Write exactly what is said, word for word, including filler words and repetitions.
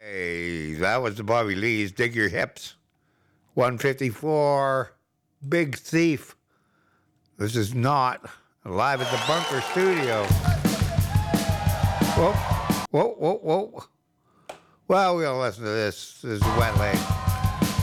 Hey, that was the Bobby Lee's Dig Your Hips. one fifty-four, Big Thief. This is not live at the Bunker Studio. Whoa, whoa, whoa, whoa. Well, we'll listen to this. This is Wet Leg.